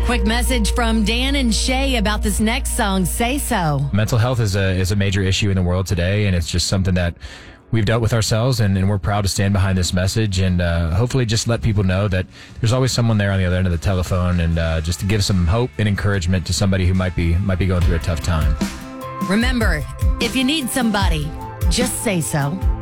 Quick message from Dan and Shay about this next song, Say So. Mental health is a major issue in the world today, and it's just something that we've dealt with ourselves, and we're proud to stand behind this message and hopefully just let people know that there's always someone there on the other end of the telephone, and just to give some hope and encouragement to somebody who might be going through a tough time. Remember, if you need somebody, just say so.